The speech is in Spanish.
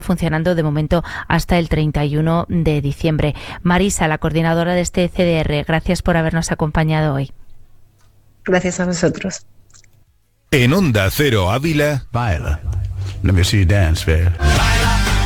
funcionando de momento hasta el 31 de diciembre. Marisa, la coordinadora de este CDR, gracias por habernos acompañado hoy. Gracias a vosotros. En Onda Cero Ávila, Viola, let me see you dance, babe.